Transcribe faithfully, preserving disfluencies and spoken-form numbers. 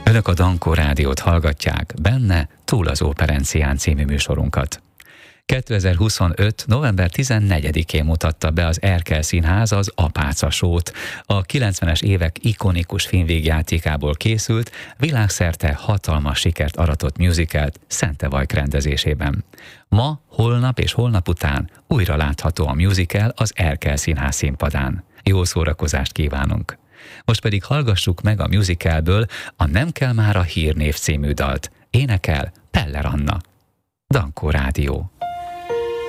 Önök a Dankó Rádiót hallgatják, benne Túl az Óperencián című műsorunkat. kétezer-huszonöt. november tizennegyedikén mutatta be az Erkel Színház az Apáca Show-t. A kilencvenes évek ikonikus filmvégjátékából készült, világszerte hatalmas sikert aratott musicalt Szentevajk rendezésében. Ma, holnap és holnap után újra látható a musical az Erkel Színház színpadán. Jó szórakozást kívánunk! Most pedig hallgassuk meg a musicalből a Nem kell már a hírnév című dalt. Énekel Peller Anna. Dankó Rádió.